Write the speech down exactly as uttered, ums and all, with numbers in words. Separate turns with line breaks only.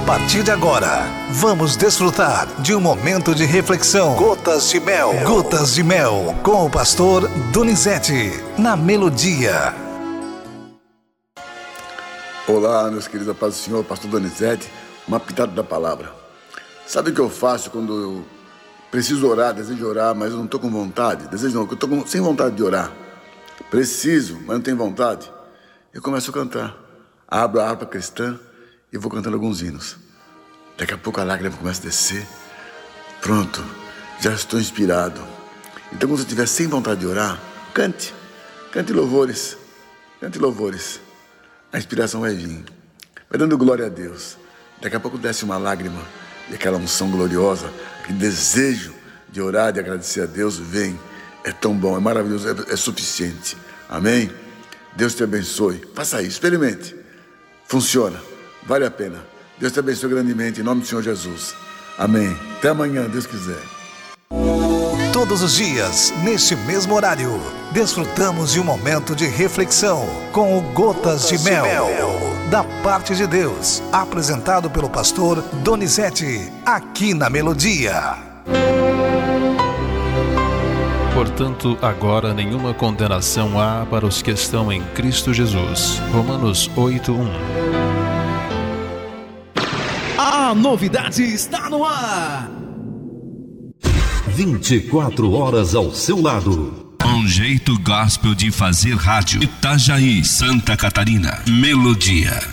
partir de agora, vamos desfrutar de um momento de reflexão. Gotas de Mel. Gotas de Mel, com o pastor Donizete, na Melodia.
Olá, meus queridos, a paz do Senhor, pastor Donizete, uma pitada da palavra. Sabe o que eu faço quando eu preciso orar, desejo orar, mas eu não estou com vontade? Desejo não, eu estou sem vontade de orar. Preciso, mas não tenho vontade. Eu começo a cantar. Abro a harpa cristã e vou cantando alguns hinos. Daqui a pouco a lágrima começa a descer. Pronto, já estou inspirado. Então quando você estiver sem vontade de orar, cante. Cante louvores. Cante louvores. A inspiração vai vir. Vai dando glória a Deus. Daqui a pouco desce uma lágrima e aquela unção gloriosa, aquele desejo de orar, de agradecer a Deus, vem. É tão bom, é maravilhoso, é, é suficiente. Amém? Deus te abençoe. Faça isso, experimente. Funciona, vale a pena. Deus te abençoe grandemente, em nome do Senhor Jesus. Amém. Até amanhã, Deus quiser.
Todos os dias, neste mesmo horário, desfrutamos de um momento de reflexão com o Gotas de Mel, da parte de Deus, apresentado pelo pastor Donizete, aqui na Melodia.
Portanto, agora nenhuma condenação há para os que estão em Cristo Jesus. Romanos oito, um.
A novidade está no ar.
vinte e quatro horas ao seu lado.
Um jeito gospel de fazer rádio. Itajaí, Santa Catarina. Melodia.